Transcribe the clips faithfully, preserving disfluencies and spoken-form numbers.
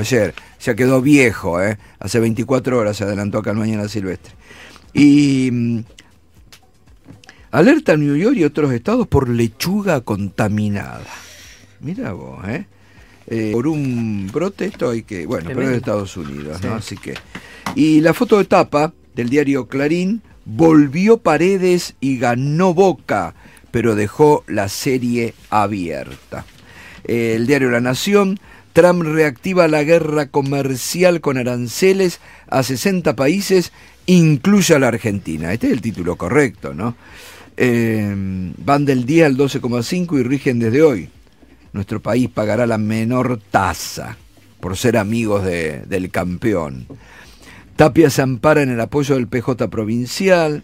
ayer, ya quedó viejo, ¿eh? Hace veinticuatro horas se adelantó acá en Mañana Silvestre. Y mmm, alerta New York y otros estados por lechuga contaminada. Mirá vos, ¿eh? Eh, por un brote esto hay que... Bueno, pero es de Estados Unidos, sí. ¿no? Así que... Y la foto de tapa del diario Clarín: volvió Paredes y ganó Boca, pero dejó la serie abierta. Eh, el diario La Nación: Trump reactiva la guerra comercial con aranceles a sesenta países, incluye a la Argentina. Este es el título correcto, ¿no? Eh, van del diez al doce coma cinco y rigen desde hoy. Nuestro país pagará la menor tasa por ser amigos de, del campeón. Tapia se ampara en el apoyo del P J provincial.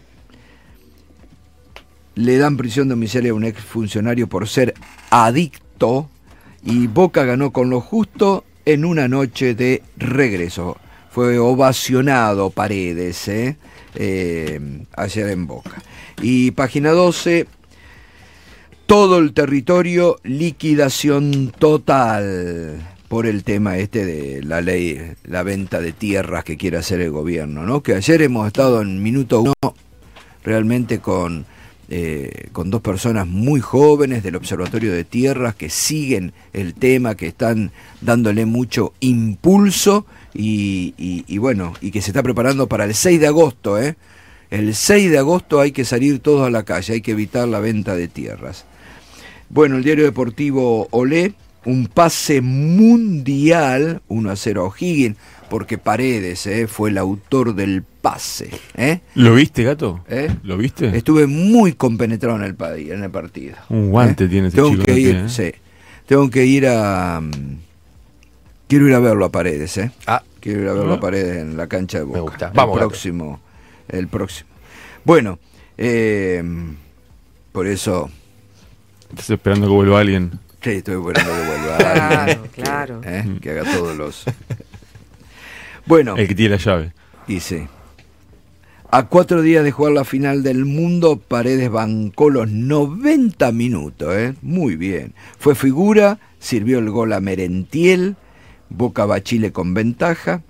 Le dan prisión domiciliaria a un exfuncionario por ser adicto. Y Boca ganó con lo justo en una noche de regreso. Fue ovacionado Paredes, ¿eh? Eh, ayer en Boca. Y página doce... todo el territorio, liquidación total por el tema este de la ley, la venta de tierras que quiere hacer el gobierno, ¿no? Que ayer hemos estado en minuto uno realmente con, eh, con dos personas muy jóvenes del Observatorio de Tierras que siguen el tema, que están dándole mucho impulso y, y, y bueno, y que se está preparando para el seis de agosto, ¿eh? El seis de agosto hay que salir todos a la calle, hay que evitar la venta de tierras. Bueno, el diario deportivo Olé: un pase mundial, uno a cero a O'Higgins, porque Paredes eh, fue el autor del pase. ¿eh? ¿Lo viste, Gato? ¿Eh? ¿Lo viste? Estuve muy compenetrado en el, en el partido. Un guante ¿eh? tiene este Tengo chico. Que ir, ¿eh? sí. Tengo que ir a... Quiero ir a verlo a Paredes, ¿eh? Ah. Quiero ir a verlo ¿no? a Paredes en la cancha de Boca. Me gusta. El Vamos, próximo, Gato. El próximo. Bueno, eh, por eso... ¿Estás esperando que vuelva alguien? Sí, estoy esperando que vuelva Claro, alguien. claro. Que, ¿eh? que haga todos los... Bueno. El que tiene la llave. Y sí. A cuatro días de jugar la final del mundo, Paredes bancó los noventa minutos, ¿eh? Muy bien. Fue figura, sirvió el gol a Merentiel, Boca va a Chile con ventaja.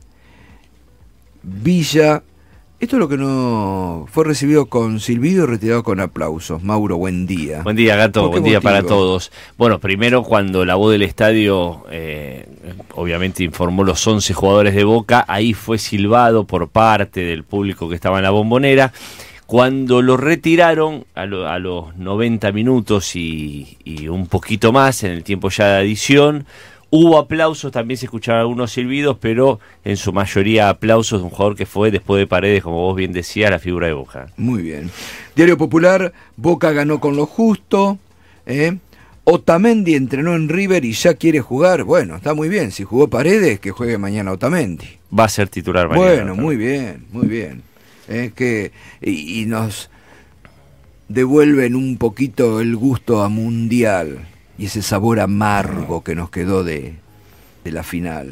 Villa... Esto es lo que no fue recibido con silbido y retirado con aplausos. Mauro, buen día. Buen día, Gato, buen día motivo? para todos. Bueno, primero cuando la voz del estadio eh, obviamente informó los once jugadores de Boca, ahí fue silbado por parte del público que estaba en la Bombonera. Cuando lo retiraron a, lo, a los noventa minutos y, y un poquito más en el tiempo ya de adición, hubo aplausos, también se escuchaban algunos silbidos, pero en su mayoría aplausos de un jugador que fue, después de Paredes, como vos bien decías, la figura de Boca. Muy bien. Diario Popular: Boca ganó con lo justo. ¿eh? Otamendi entrenó en River y ya quiere jugar. Bueno, está muy bien. Si jugó Paredes, que juegue mañana Otamendi. Va a ser titular mañana. Bueno, muy bien, muy bien. ¿eh? Que, y, y nos devuelven un poquito el gusto a Mundial. Y ese sabor amargo que nos quedó de, de la final.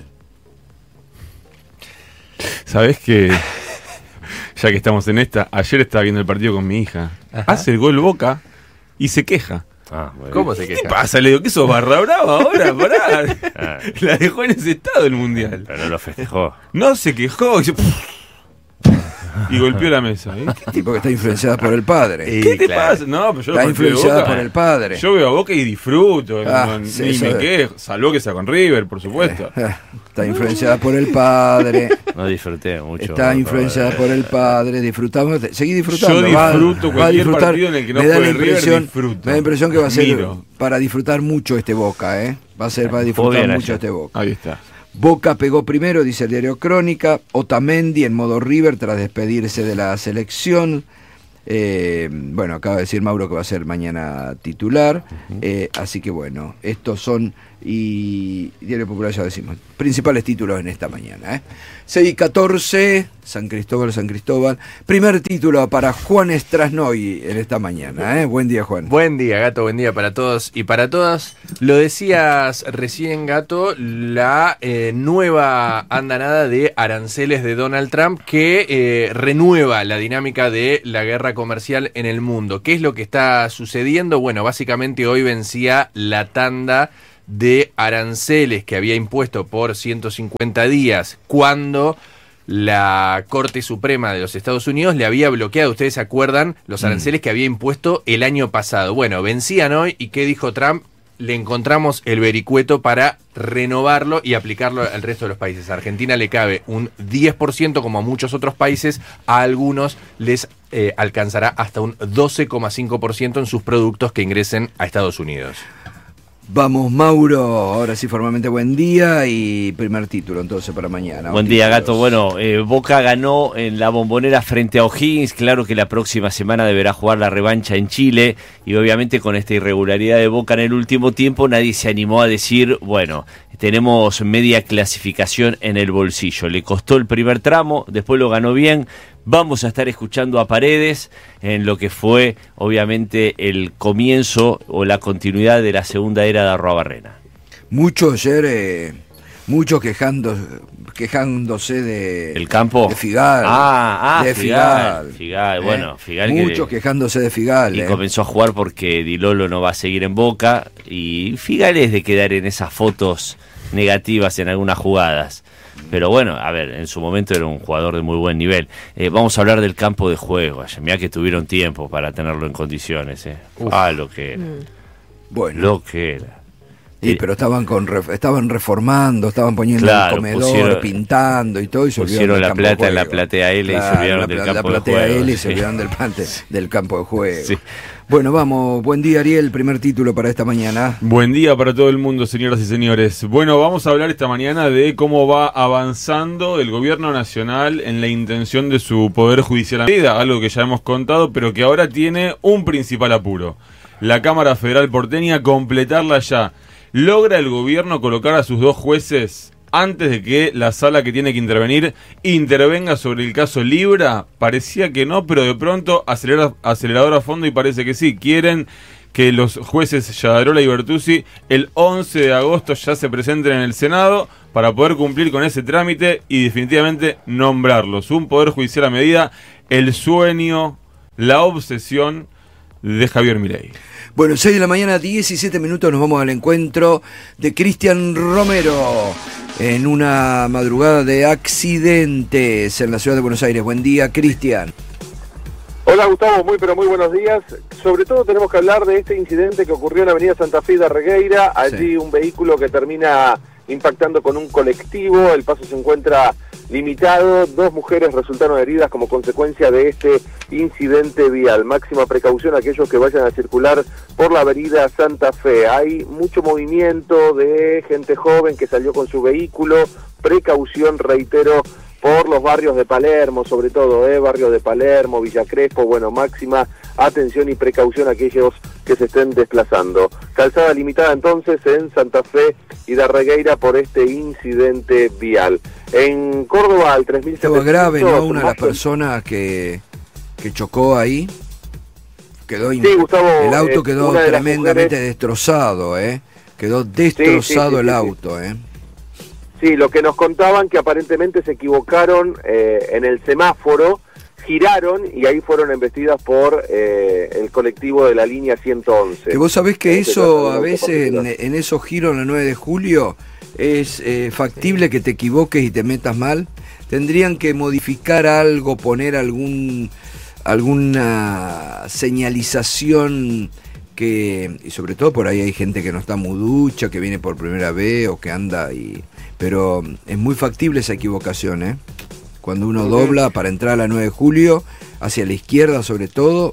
¿Sabés que ya que estamos en esta, ayer estaba viendo el partido con mi hija? Ajá. Hace el gol Boca y se queja. Ah, bueno. ¿Cómo se ¿Qué queja? pasa? Le digo, ¿qué sos, barra brava ahora? Pará. Ah, La dejó en ese estado el Mundial. pero no lo festejó. No, se quejó. Y, yo, y golpeó la mesa. ¿eh? Tipo que está influenciada por el padre. ¿Qué te claro. pasa? No, pero yo Está lo partido de influenciada Boca, por el padre. Yo veo a Boca y disfruto. Ah, no, sí, ni eso me es. quejo. Salvo que sea con River, por supuesto. Eh, Está influenciada por el padre. No disfruté mucho. Está influenciada por el padre. Disfrutamos. Seguí disfrutando. Yo va- disfruto va a cualquier disfrutar. partido en el que no Me da la juegue River, impresión, disfruto. me da la impresión que va a ser Miro. para disfrutar mucho este Boca, ¿eh? Va a ser para disfrutar bien mucho ayer. este Boca. Ahí está. Boca pegó primero, dice el diario Crónica. Otamendi en modo River tras despedirse de la selección. Eh, bueno, acaba de decir Mauro que va a ser mañana titular. eh, así que bueno, estos son, y Diario Popular ya decimos, principales títulos en esta mañana. ¿eh? seis y catorce, San Cristóbal, San Cristóbal. Primer título para Juan Strasnoy en esta mañana. ¿eh? Buen día, Juan. Buen día, Gato, buen día para todos y para todas. Lo decías recién, Gato, la eh, nueva andanada de aranceles de Donald Trump que eh, renueva la dinámica de la guerra comercial en el mundo. ¿Qué es lo que está sucediendo? Bueno, básicamente hoy vencía la tanda de aranceles que había impuesto por ciento cincuenta días cuando la Corte Suprema de los Estados Unidos le había bloqueado, ustedes se acuerdan, los aranceles mm. que había impuesto el año pasado. Bueno, vencían hoy y ¿qué dijo Trump? Le encontramos el vericueto para renovarlo y aplicarlo al resto de los países. A Argentina le cabe un diez por ciento como a muchos otros países, a algunos les eh, alcanzará hasta un doce coma cinco por ciento en sus productos que ingresen a Estados Unidos. Vamos, Mauro, ahora sí formalmente buen día y primer título entonces para mañana. Buen día, Gato. Bueno, eh, Boca ganó en la Bombonera frente a O'Higgins. Claro que la próxima semana deberá jugar la revancha en Chile y obviamente con esta irregularidad de Boca en el último tiempo nadie se animó a decir, bueno, tenemos media clasificación en el bolsillo. Le costó el primer tramo, después lo ganó bien. Vamos a estar escuchando a Paredes en lo que fue, obviamente, el comienzo o la continuidad de la segunda era de Arruabarrena. Mucho ayer, eh, muchos quejando, quejándose de... ¿El campo? De Figal. Ah, ah, de Figal. Figal, Figal. ¿Eh? Bueno, Figal. Muchos que, quejándose de Figal. Y eh. comenzó a jugar porque Di Lolo no va a seguir en Boca. Y Figal es de quedar en esas fotos negativas en algunas jugadas. Pero bueno, a ver, en su momento era un jugador de muy buen nivel. Eh, vamos a hablar del campo de juego. Mirá que tuvieron tiempo para tenerlo en condiciones. Eh. Ah, lo que era. Mm. Bueno. Lo que era. Sí, eh, pero estaban con estaban reformando, estaban poniendo claro, el comedor, pusieron, pintando y todo. Y se pusieron la plata en la platea L claro, y se olvidaron del campo de juego. La platea L y se olvidaron del, del campo de juego. Sí. Bueno, vamos, buen día Ariel, primer título para esta mañana. Buen día para todo el mundo, señoras y señores. Bueno, vamos a hablar esta mañana de cómo va avanzando el gobierno nacional en la intención de su poder judicial a medida, algo que ya hemos contado, pero que ahora tiene un principal apuro. La Cámara Federal porteña completarla ya. ¿Logra el gobierno colocar a sus dos jueces antes de que la sala que tiene que intervenir intervenga sobre el caso Libra? Parecía que no, pero de pronto acelera, acelerador a fondo y parece que sí. Quieren que los jueces Yadarola y Bertuzzi el once de agosto ya se presenten en el Senado para poder cumplir con ese trámite y definitivamente nombrarlos. Un poder judicial a medida, el sueño, la obsesión de Javier Milei. Bueno, seis de la mañana, diecisiete minutos, nos vamos al encuentro de Cristian Romero en una madrugada de accidentes en la ciudad de Buenos Aires. Buen día, Cristian. Hola, Gustavo, muy pero muy buenos días. Sobre todo tenemos que hablar de este incidente que ocurrió en la avenida Santa Fe de Regueira. Allí sí. Un vehículo que termina impactando con un colectivo, el paso se encuentra limitado, dos mujeres resultaron heridas como consecuencia de este incidente vial. Máxima precaución a aquellos que vayan a circular por la avenida Santa Fe. Hay mucho movimiento de gente joven que salió con su vehículo, precaución, reitero, por los barrios de Palermo, sobre todo, ¿eh? Barrio de Palermo, Villa Crespo, bueno, máxima atención y precaución a aquellos que se estén desplazando. Calzada limitada entonces en Santa Fe y de Regueira por este incidente vial. En Córdoba, al tres mil setecientos... Estaba grave, ¿no? Una de las personas que, que chocó ahí, quedó in... sí, Gustavo, el auto quedó de tremendamente mujeres... destrozado, ¿eh? Quedó destrozado sí, sí, sí, el sí, auto, sí. ¿eh? Sí, lo que nos contaban que aparentemente se equivocaron eh, en el semáforo, giraron y ahí fueron embestidas por eh, el colectivo de la línea ciento once. Que vos sabés que eso a veces en, en esos giros en la nueve de julio es eh, factible que te equivoques y te metas mal. Tendrían que modificar algo, poner algún alguna señalización que, y sobre todo por ahí hay gente que no está muy ducha, que viene por primera vez o que anda y... Pero es muy factible esa equivocación, ¿eh? Cuando uno dobla para entrar a la nueve de julio, hacia la izquierda sobre todo,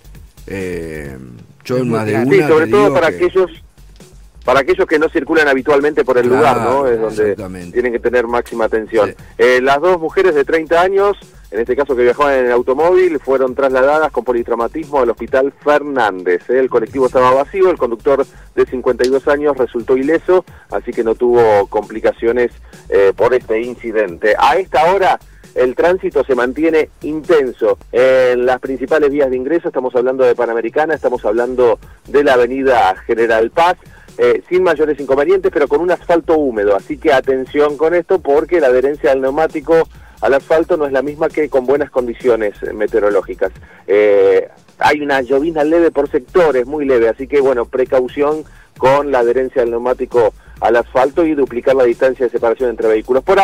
eh, yo en más de una... Sí, sobre te todo digo para que... aquellos para aquellos que no circulan habitualmente por el claro, lugar, ¿no? Es donde tienen que tener máxima atención. Sí. Eh, las dos mujeres de treinta años, en este caso que viajaban en el automóvil, fueron trasladadas con politraumatismo al hospital Fernández. ¿eh? El colectivo estaba vacío, el conductor de cincuenta y dos años resultó ileso, así que no tuvo complicaciones eh, por este incidente. A esta hora el tránsito se mantiene intenso en las principales vías de ingreso, estamos hablando de Panamericana, estamos hablando de la avenida General Paz, eh, sin mayores inconvenientes, pero con un asfalto húmedo, así que atención con esto porque la adherencia del neumático al asfalto no es la misma que con buenas condiciones meteorológicas. Eh, hay una llovizna leve por sectores, muy leve, así que bueno, precaución con la adherencia del neumático al asfalto y duplicar la distancia de separación entre vehículos. Por